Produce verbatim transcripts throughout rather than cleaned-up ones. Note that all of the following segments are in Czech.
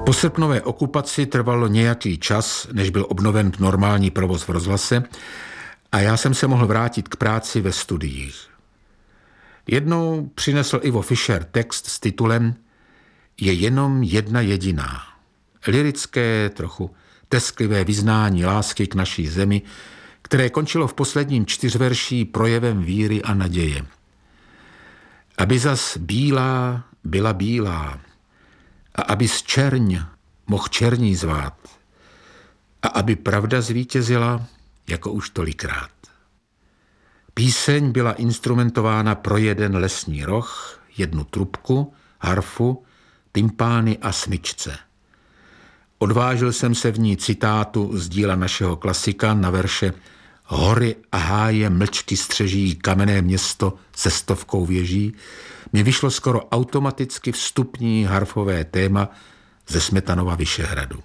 Po srpnové okupaci trvalo nějaký čas, než byl obnoven normální provoz v rozhlase a já jsem se mohl vrátit k práci ve studiích. Jednou přinesl Ivo Fischer text s titulem Je jenom jedna jediná. Lyrické, trochu tesklivé vyznání lásky k naší zemi, které končilo v posledním čtyřverší projevem víry a naděje. Aby zas bílá byla bílá a aby z čerň mohl černí zvát a aby pravda zvítězila jako už tolikrát. Píseň byla instrumentována pro jeden lesní roh, jednu trubku, harfu, tympány a smyčce. Odvážil jsem se v ní citátu z díla našeho klasika na verše Hory a háje mlčky střeží kamenné město se stovkou věží, mi vyšlo skoro automaticky vstupní harfové téma ze Smetanova Vyšehradu.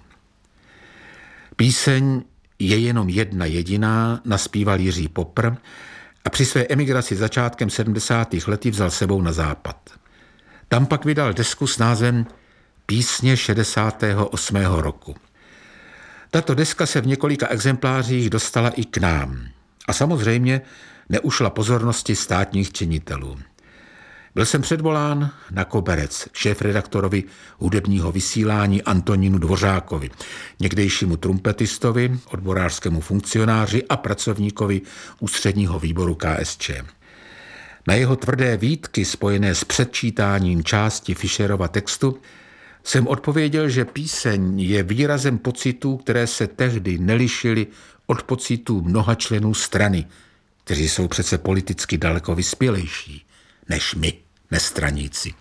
Píseň Je jenom jedna jediná naspíval Jiří Popr a při své emigraci začátkem sedmdesátých let vzal sebou na západ. Tam pak vydal desku s názvem Písně šedesátého osmého roku. Tato deska se v několika exemplářích dostala i k nám a samozřejmě neušla pozornosti státních činitelů. Byl jsem předvolán na koberec šéfredaktorovi hudebního vysílání Antonínu Dvořákovi, někdejšímu trumpetistovi, odborářskému funkcionáři a pracovníkovi ústředního výboru K S Č. Na jeho tvrdé výtky spojené s předčítáním části Fischerova textu jsem odpověděl, že píseň je výrazem pocitů, které se tehdy nelišily od pocitů mnoha členů strany, kteří jsou přece politicky daleko vyspělejší než my, nestraníci.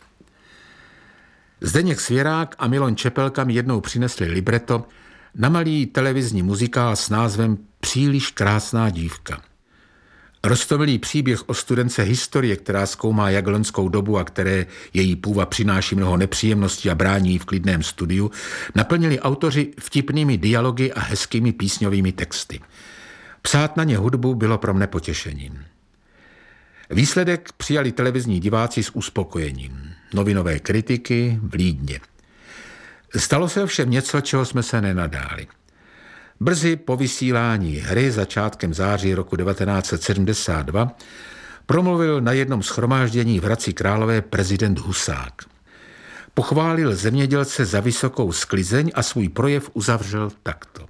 Zdeněk Svěrák a Miloň Čepelka mi jednou přinesli libreto na malý televizní muzikál s názvem Příliš krásná dívka. Roztomilý příběh o studence historie, která zkoumá jagelonskou dobu a které její půva přináší mnoho nepříjemností a brání jí v klidném studiu, naplnili autoři vtipnými dialogy a hezkými písňovými texty. Psát na ně hudbu bylo pro mne potěšením. Výsledek přijali televizní diváci s uspokojením. Novinové kritiky vlídně. Stalo se ovšem něco, čeho jsme se nenadáli. Brzy po vysílání hry začátkem září roku devatenáct set sedmdesát dva promluvil na jednom shromáždění v Hradci Králové prezident Husák. Pochválil zemědělce za vysokou sklizeň a svůj projev uzavřel takto.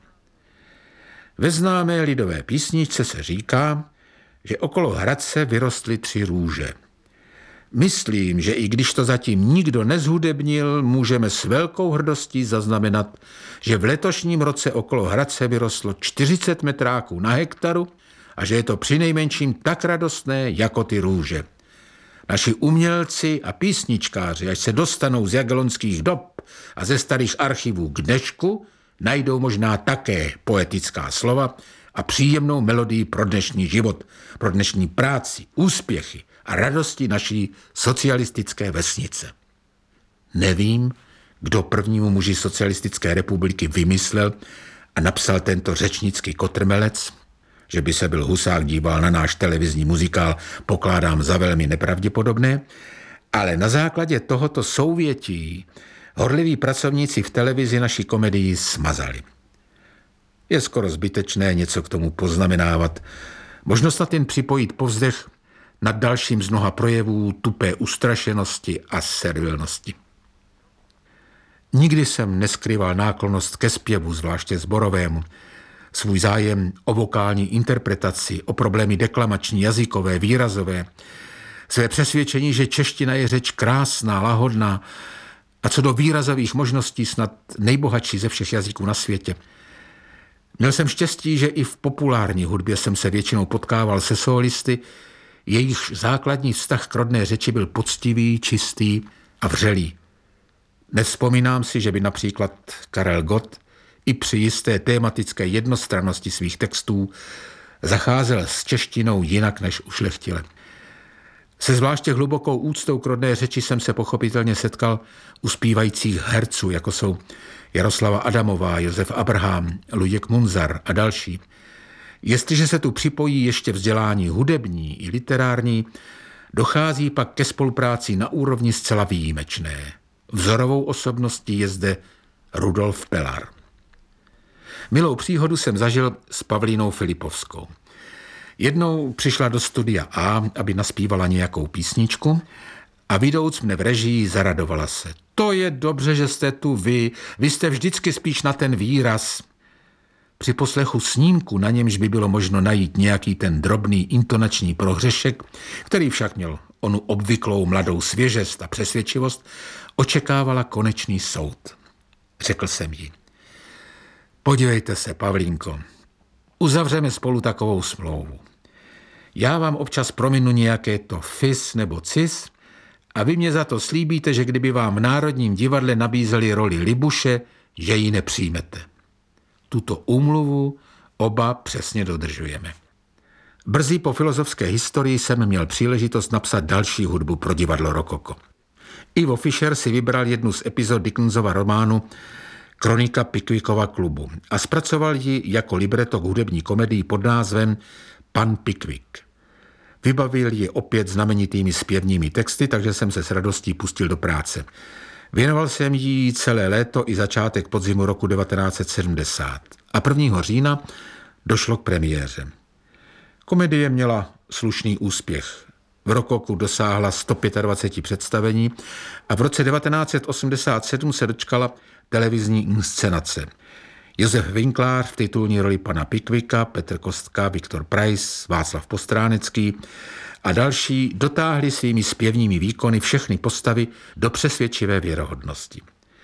Ve známé lidové písničce se říká, že okolo Hradce vyrostly tři růže. Myslím, že i když to zatím nikdo nezhudebnil, můžeme s velkou hrdostí zaznamenat, že v letošním roce okolo Hradce vyrostlo čtyřicet metráků na hektaru a že je to přinejmenším tak radostné jako ty růže. Naši umělci a písničkáři, až se dostanou z jagelonských dob a ze starých archivů k dnešku, najdou možná také poetická slova a příjemnou melodii pro dnešní život, pro dnešní práci, úspěchy a radosti naší socialistické vesnice. Nevím, kdo prvnímu muži socialistické republiky vymyslel a napsal tento řečnický kotrmelec, že by se byl Husák díval na náš televizní muzikál, pokládám za velmi nepravděpodobné, ale na základě tohoto souvětí horliví pracovníci v televizi naši komedii smazali. Je skoro zbytečné něco k tomu poznamenávat, možno snad jen připojit povzdech nad dalším z mnoha projevů tupé ustrašenosti a servilnosti. Nikdy jsem neskrýval náklonnost ke zpěvu, zvláště sborovému, svůj zájem o vokální interpretaci, o problémy deklamační, jazykové, výrazové, své přesvědčení, že čeština je řeč krásná, lahodná a co do výrazových možností snad nejbohatší ze všech jazyků na světě. Měl jsem štěstí, že i v populární hudbě jsem se většinou potkával se sólisty, jejichž základní vztah k rodné řeči byl poctivý, čistý a vřelý. Nevzpomínám si, že by například Karel Gott i při jisté tématické jednostrannosti svých textů zacházel s češtinou jinak než ušlechtile. Se zvláště hlubokou úctou k rodné řeči jsem se pochopitelně setkal u zpívajících herců, jako jsou Jaroslava Adamová, Josef Abraham, Luděk Munzar a další. Jestliže se tu připojí ještě vzdělání hudební i literární, dochází pak ke spolupráci na úrovni zcela výjimečné. Vzorovou osobností je zde Rudolf Pelar. Milou příhodu jsem zažil s Pavlínou Filipovskou. Jednou přišla do studia A, aby naspívala nějakou písničku a vidouc mne v režii zaradovala se. To je dobře, že jste tu vy, vy jste vždycky spíš na ten výraz. Při poslechu snímku, na němž by bylo možno najít nějaký ten drobný intonační prohřešek, který však měl onu obvyklou mladou svěžest a přesvědčivost, očekávala konečný soud. Řekl jsem jí. Podívejte se, Pavlínko, uzavřeme spolu takovou smlouvu. Já vám občas prominu nějaké to fis nebo cis a vy mě za to slíbíte, že kdyby vám v Národním divadle nabízeli roli Libuše, že ji nepřijmete. Tuto úmluvu oba přesně dodržujeme. Brzy po filozofské historii jsem měl příležitost napsat další hudbu pro divadlo Rokoko. Ivo Fischer si vybral jednu z epizod Dickensova románu Kronika Pickwickova klubu a zpracoval ji jako libreto k hudební komedii pod názvem Pan Pickwick. Vybavil ji opět znamenitými zpěvními texty, takže jsem se s radostí pustil do práce. Věnoval jsem jí celé léto i začátek podzimu roku devatenáct set sedmdesát a prvního října došlo k premiéře. Komedie měla slušný úspěch. V Rokoku dosáhla sto dvacet pět představení a v roce devatenáct set osmdesát sedm se dočkala televizní inscenace. Josef Winklar v titulní roli pana Pickwicka, Petr Kostka, Viktor Preiss, Václav Postránecký a další dotáhli svými zpěvními výkony všechny postavy do přesvědčivé věrohodnosti.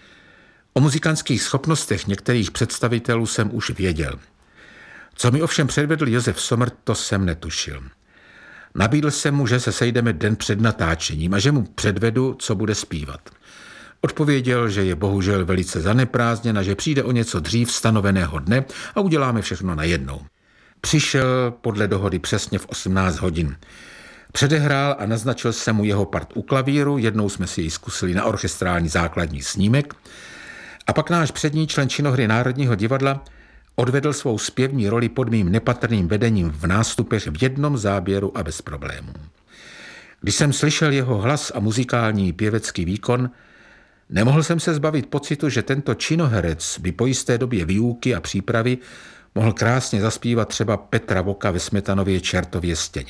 O muzikantských schopnostech některých představitelů jsem už věděl. Co mi ovšem předvedl Josef Sommer, to jsem netušil. Nabídl jsem mu, že se sejdeme den před natáčením a že mu předvedu, co bude zpívat. Odpověděl, že je bohužel velice zaneprázdněn a že přijde o něco dřív stanoveného dne a uděláme všechno najednou. Přišel podle dohody přesně v osmnáct hodin. Předehrál a naznačil jsem mu jeho part u klavíru, jednou jsme si ji zkusili na orchestrální základní snímek a pak náš přední člen činohry Národního divadla odvedl svou zpěvní roli pod mým nepatrným vedením v nástupech v jednom záběru a bez problémů. Když jsem slyšel jeho hlas a muzikální pěvecký výkon, nemohl jsem se zbavit pocitu, že tento činoherec by po jisté době výuky a přípravy mohl krásně zaspívat třeba Petra Voka ve Smetanově Čertově stěně.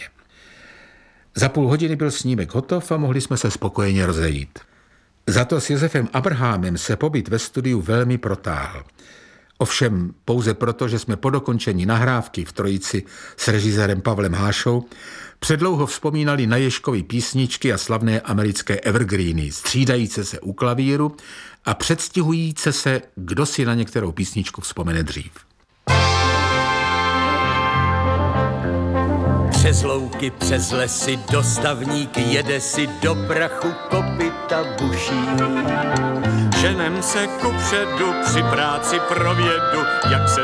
Za půl hodiny byl snímek hotov a mohli jsme se spokojeně rozejít. Za to s Josefem Abrahamem se pobyt ve studiu velmi protáhl. Ovšem pouze proto, že jsme po dokončení nahrávky v trojici s režisérem Pavlem Hášou předlouho vzpomínali na Ježkovy písničky a slavné americké evergreeny, střídajíce se u klavíru a předstihujíce se, kdo si na některou písničku vzpomene dřív. Přes louky, přes lesy, dostavník jede si do prachu kopyta buší. Ženem se kupředu při práci pro vědu, jak se